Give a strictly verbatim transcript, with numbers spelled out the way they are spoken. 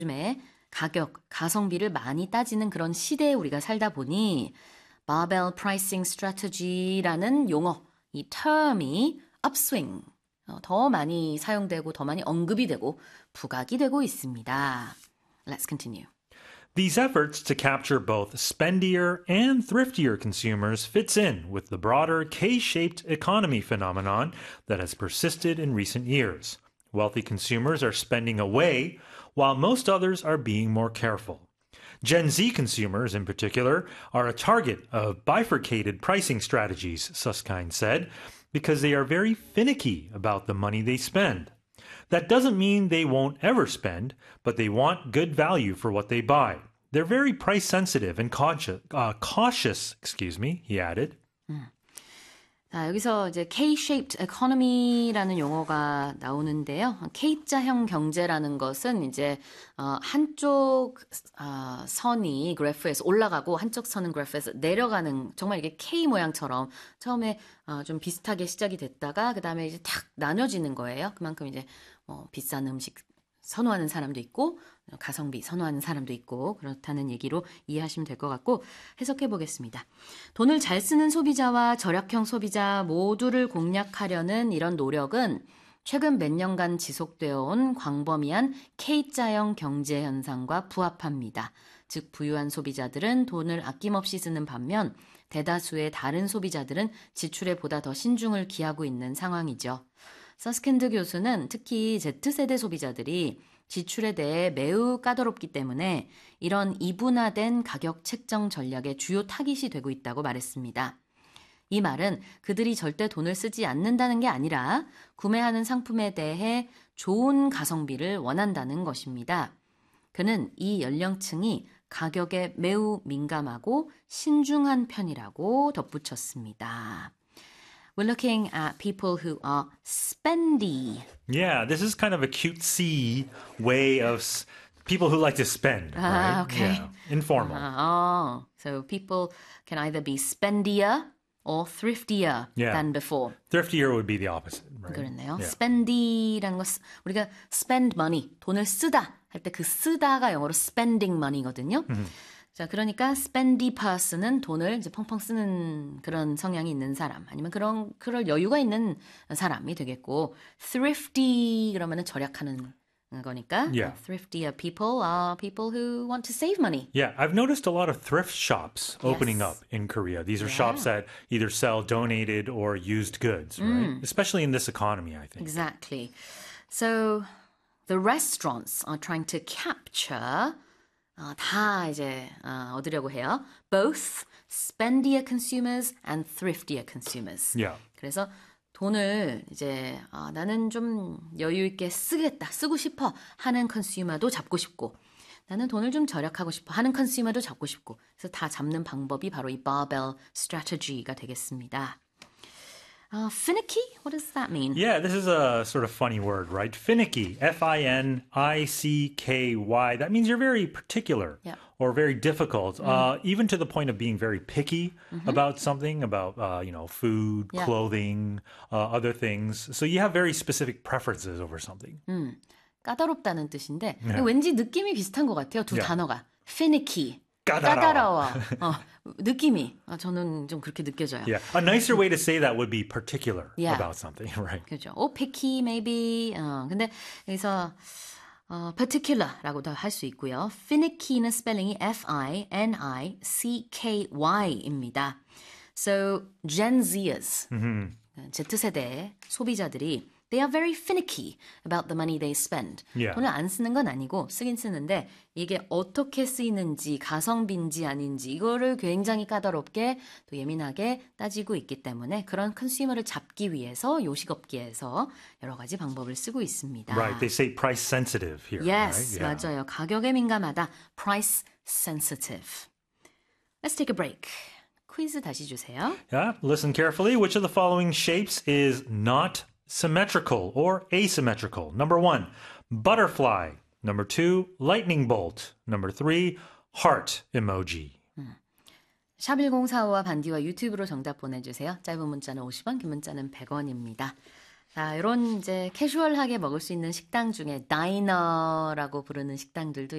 요즘에 가격, 가성비를 많이 따지는 그런 시대에 우리가 살다 보니 barbell pricing strategy라는 용어, 이 term이 upswing, 어, 더 많이 사용되고 더 많이 언급이 되고 부각이 되고 있습니다. Let's continue. These efforts to capture both spendier and thriftier consumers fits in with the broader K-shaped economy phenomenon that has persisted in recent years. Wealthy consumers are spending away, while most others are being more careful. Gen Z consumers, in particular, are a target of bifurcated pricing strategies, Susskind said, because they are very finicky about the money they spend. That doesn't mean they won't ever spend, but they want good value for what they buy. They're very price sensitive and cautious, uh, cautious, excuse me, he added. 음. 자, 여기서 이제 K-shaped economy라는 용어가 나오는데요. K자형 경제라는 것은 이제 어, 한쪽 어, 선이 그래프에서 올라가고 한쪽 선은 그래프에서 내려가는 정말 이게 K 모양처럼 처음에 어, 좀 비슷하게 시작이 됐다가 그 다음에 이제 탁 나눠지는 거예요. 그만큼 이제 뭐 비싼 음식 선호하는 사람도 있고 가성비 선호하는 사람도 있고 그렇다는 얘기로 이해하시면 될 것 같고 해석해 보겠습니다. 돈을 잘 쓰는 소비자와 절약형 소비자 모두를 공략하려는 이런 노력은 최근 몇 년간 지속되어 온 광범위한 K자형 경제 현상과 부합합니다. 즉 부유한 소비자들은 돈을 아낌없이 쓰는 반면 대다수의 다른 소비자들은 지출에 보다 더 신중을 기하고 있는 상황이죠. 서스킨드 교수는 특히 Z세대 소비자들이 지출에 대해 매우 까다롭기 때문에 이런 이분화된 가격 책정 전략의 주요 타깃이 되고 있다고 말했습니다. 이 말은 그들이 절대 돈을 쓰지 않는다는 게 아니라 구매하는 상품에 대해 좋은 가성비를 원한다는 것입니다. 그는 이 연령층이 가격에 매우 민감하고 신중한 편이라고 덧붙였습니다. We're looking at people who are spendy. Yeah, this is kind of a cutesy way of s- people who like to spend, Ah, right? okay. Yeah, informal. Oh, so people can either be spendier or thriftier Yeah. than before. Thriftier would be the opposite, right? 그렇네요. Yeah. spendy라는 거 쓰- 우리가 spend money, 돈을 쓰다 할 때 그 쓰다가 영어로 spending money거든요. 자, 그러니까 spendy person은 돈을 이제 펑펑 쓰는 그런 성향이 있는 사람, 아니면 그런 그럴 여유가 있는 사람이 되겠고, thrifty 그러면은 절약하는 거니까, Yeah. thriftier people are people who want to save money. Yeah, I've noticed a lot of thrift shops opening Yes. up in Korea. These are Yeah. shops that either sell donated or used goods, right? Especially in this economy, I think. Exactly. So the restaurants are trying to capture 어, 다 이제 어, 얻으려고 해요. Both spendier consumers and thriftier consumers. Yeah. 그래서 돈을 이제 어, 나는 좀 여유 있게 쓰겠다, 쓰고 싶어 하는 컨슈머도 잡고 싶고 나는 돈을 좀 절약하고 싶어 하는 컨슈머도 잡고 싶고 그래서 다 잡는 방법이 바로 이 barbell strategy가 되겠습니다. Uh, finicky? What does that mean? Yeah, this is a sort of funny word, right? Finicky, F I N I C K Y. That means you're very particular Yeah. or very difficult, uh, even to the point of being very picky about something, about, uh, you know, food, Yeah. clothing, uh, other things. So you have very specific preferences over something. 음, 까다롭다는 뜻인데 네. 왠지 느낌이 비슷한 것 같아요. 두 Yeah. 단어가. finicky. 까다로워. 까다로워. 어, 느낌이 어, 저는 좀 그렇게 느껴져요. Yeah, a nicer way to say that would be particular Yeah. about something, right? 그죠? 오, picky maybe. 어, 근데 여기서 어, particular라고도 할 수 있고요. finicky는 스펠링이 F I N I C K Y입니다. So Gen Zers, Z세대 소비자들이 they are very finicky about the money they spend. Yeah. 돈을 안 쓰는 건 아니고 쓰긴 쓰는데 이게 어떻게 쓰이는지 가성비인지 아닌지 이거를 굉장히 까다롭게 또 예민하게 따지고 있기 때문에 그런 컨슈머를 잡기 위해서 요식업계에서 여러 가지 방법을 쓰고 있습니다. Right, they say price sensitive here, Yes, right? Yeah. 맞아요. 가격에 민감하다. Price sensitive. Let's take a break. 퀴즈 다시 주세요. Yeah, listen carefully. Which of the following shapes is not symmetrical or asymmetrical? Number one, butterfly. Number two, lightning bolt. Number three, heart emoji. 샵일공사오와 반디와 유튜브로 정답 보내주세요. 짧은 문자는 오십 원, 긴 문자는 백 원입니다. 자, 이런 이제 캐주얼하게 먹을 수 있는 식당 중에 다이너라고 부르는 식당들도